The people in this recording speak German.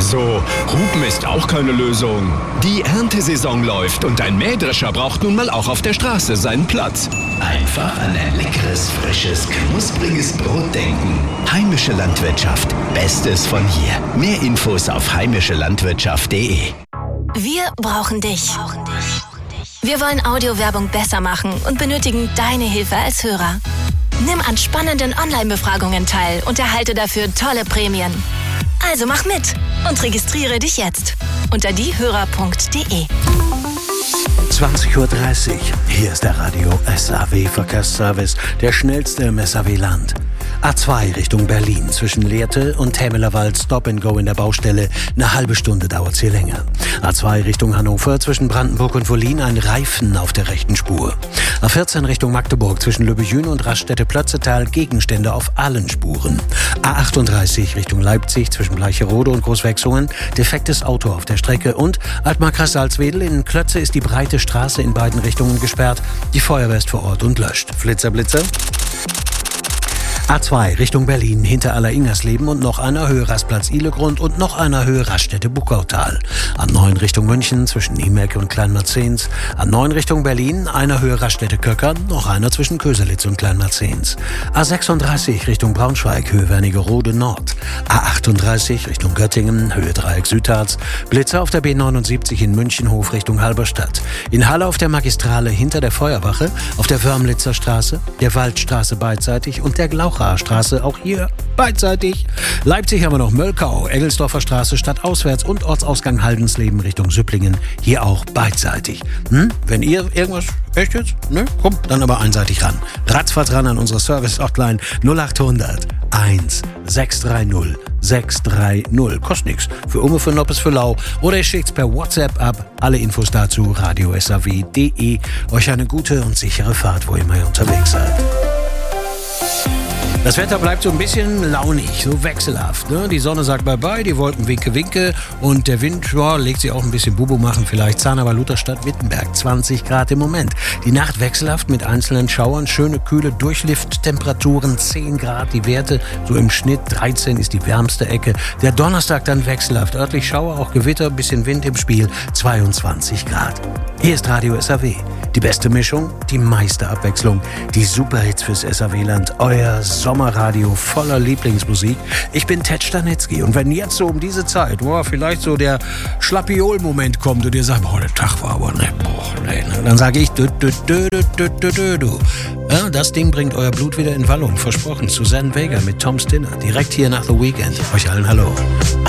so, Hupen ist auch keine Lösung. Die Erntesaison läuft und ein Mähdrescher braucht nun mal auch auf der Straße seinen Platz. Einfach an ein leckeres, frisches, knuspriges Brot denken. Heimische Landwirtschaft. Bestes von hier. Mehr Infos auf heimischelandwirtschaft.de. Wir brauchen dich. Wir wollen Audiowerbung besser machen und benötigen deine Hilfe als Hörer. Nimm an spannenden Online-Befragungen teil und erhalte dafür tolle Prämien. Also mach mit und registriere dich jetzt unter diehörer.de. 20:30 Uhr. Hier ist der Radio SAW Verkehrsservice, der schnellste im SAW-Land. A2 Richtung Berlin zwischen Lehrte und Tämelerwald Stop and Go in der Baustelle. Eine halbe Stunde dauert's hier länger. A2 Richtung Hannover zwischen Brandenburg und Wollin ein Reifen auf der rechten Spur. A14 Richtung Magdeburg zwischen Lübbejün und Raststätte-Plötzetal Gegenstände auf allen Spuren. A38 Richtung Leipzig zwischen Bleicherode und Großwechsungen defektes Auto auf der Strecke und Altmarkreis-Salzwedel in Klötze ist die breite Straße in beiden Richtungen gesperrt. Die Feuerwehr ist vor Ort und löscht. Flitzer, Blitzer. A2 Richtung Berlin hinter Aller-Ingersleben und noch einer Höhe Rastplatz Ihlegrund und noch einer Höhe Raststätte Buckautal. A9 Richtung München zwischen Niemek und Kleinmarzens. A9 Richtung Berlin, einer Höhe Raststätte Köckern, noch einer zwischen Köselitz und Kleinmarzens. A36 Richtung Braunschweig, Höhe Wernigerode Nord. A38 Richtung Göttingen, Höhe Dreieck Südharz. Blitzer auf der B79 in Münchenhof Richtung Halberstadt. In Halle auf der Magistrale hinter der Feuerwache, auf der Wörmlitzer Straße, der Waldstraße beidseitig und der Straße, auch hier beidseitig. Leipzig haben wir noch Möllkau, Eggelsdorfer Straße stadtauswärts und Ortsausgang Haldensleben Richtung Süpplingen, hier auch beidseitig. Wenn ihr irgendwas, echt jetzt? Ne? Komm, dann aber einseitig ran. Ratzfatz ran an unsere Service-Hotline 0800 1 630 630. Kostet nix. Für Unge, für Noppes, für Lau. Oder ihr schickt's per WhatsApp ab. Alle Infos dazu radiosaw.de. Euch eine gute und sichere Fahrt, wo ihr mal unterwegs seid. Das Wetter bleibt so ein bisschen launig, so wechselhaft. Ne? Die Sonne sagt Bye-bye, die Wolken winke, winke und der Wind legt sich auch ein bisschen Bubu machen. Vielleicht Zahnaber, Lutherstadt, Wittenberg, 20 Grad im Moment. Die Nacht wechselhaft mit einzelnen Schauern, schöne kühle Durchlifttemperaturen, 10 Grad die Werte, so im Schnitt 13 ist die wärmste Ecke. Der Donnerstag dann wechselhaft, örtlich Schauer, auch Gewitter, bisschen Wind im Spiel, 22 Grad. Hier ist Radio SAW. Die beste Mischung, die meiste Abwechslung, die Superhits fürs SAW-Land, euer Sommerradio voller Lieblingsmusik. Ich bin Ted Stanitzky und wenn jetzt so um diese Zeit, vielleicht so der Schlappiol-Moment kommt und ihr sagt, der Tag war aber ne, dann sage ich, du. Ja, das Ding bringt euer Blut wieder in Wallung, versprochen. Susanne Vega mit Tom Stinner, direkt hier nach The Weekend. Euch allen Hallo.